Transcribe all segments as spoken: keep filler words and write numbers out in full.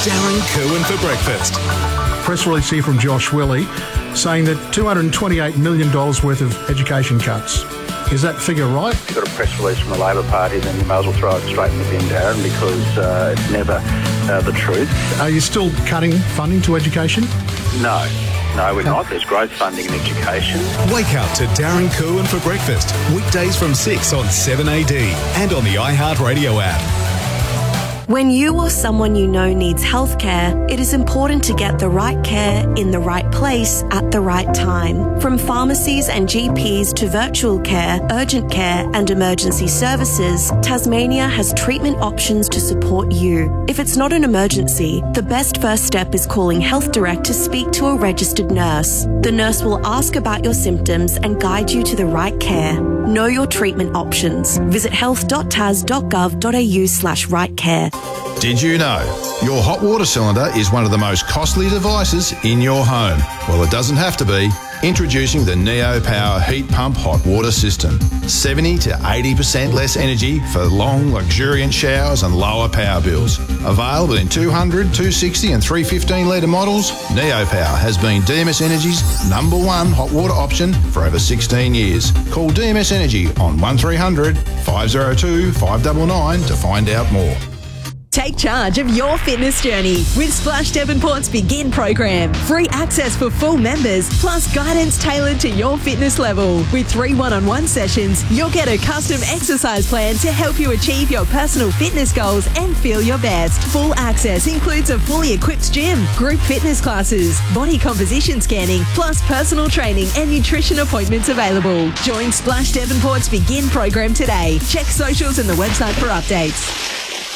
Darren Kerwin for breakfast. Press release here from Josh Willey saying that two hundred twenty-eight million dollars worth of education cuts. Is that figure right? If you've got a press release from the Labor Party, then you may as well throw it straight in the bin, Darren, because uh, it's never uh, the truth. Are you still cutting funding to education? No. No, we're not. There's growth funding in education. Wake up to Darren Kerwin for breakfast. Weekdays from six on seven A D and on the iHeartRadio app. When you or someone you know needs healthcare, it is important to get the right care in the right place at the right time. From pharmacies and G Ps to virtual care, urgent care and emergency services, Tasmania has treatment options to support you. If it's not an emergency, the best first step is calling Health Direct to speak to a registered nurse. The nurse will ask about your symptoms and guide you to the right care. Know your treatment options. Visit health dot tas dot gov dot a u slash right care. Did you know your hot water cylinder is one of the most costly devices in your home? Well, it doesn't have to be. Introducing the Neo Power Heat Pump Hot Water System. seventy to eighty percent less energy for long, luxuriant showers and lower power bills. Available in two hundred, two sixty and three fifteen litre models, Neo Power has been D M S Energy's number one hot water option for over sixteen years. Call D M S Energy on one three hundred, five oh two, five nine nine to find out more. Take charge of your fitness journey with Splash Devonport's Begin program. Free access for full members, plus guidance tailored to your fitness level. With three one-on-one sessions, you'll get a custom exercise plan to help you achieve your personal fitness goals and feel your best. Full access includes a fully equipped gym, group fitness classes, body composition scanning, plus personal training and nutrition appointments available. Join Splash Devonport's Begin program today. Check socials and the website for updates.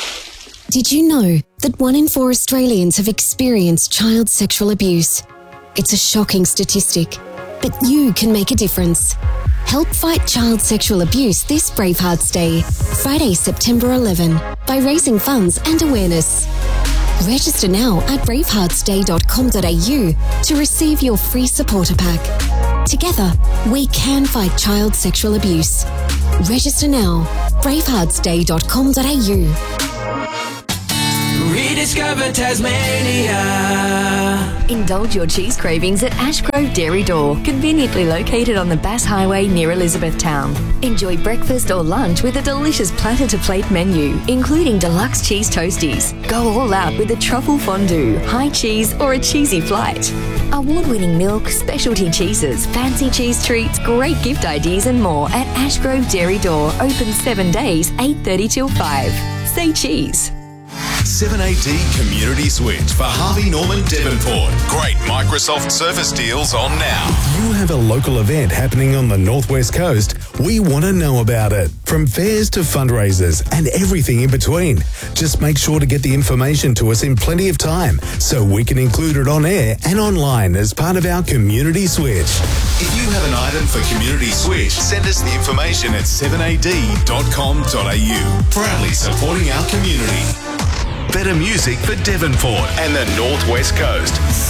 Did you know that one in four Australians have experienced child sexual abuse? It's a shocking statistic, but you can make a difference. Help fight child sexual abuse this Bravehearts Day, Friday, September eleventh, by raising funds and awareness. Register now at bravehearts day dot com dot a u to receive your free supporter pack. Together, we can fight child sexual abuse. Register now, bravehearts day dot com dot a u. Rediscover Tasmania. Indulge your cheese cravings at Ashgrove Dairy Door, conveniently located on the Bass Highway near Elizabethtown. Enjoy breakfast or lunch with a delicious platter-to-plate menu, including deluxe cheese toasties. Go all out with a truffle fondue, high cheese or a cheesy flight. Award-winning milk, specialty cheeses, fancy cheese treats, great gift ideas and more at Ashgrove Dairy Door, open seven days, eight thirty till five. Say cheese. seven A D Community Switch for Harvey Norman Devonport. Great Microsoft Surface deals on now. If you have a local event happening on the Northwest Coast, we want to know about it. From fairs to fundraisers and everything in between. Just make sure to get the information to us in plenty of time so we can include it on air and online as part of our Community Switch. If you have an item for Community Switch, send us the information at seven a d dot com dot a u. Proudly supporting our community. Better music for Devonport and the Northwest Coast.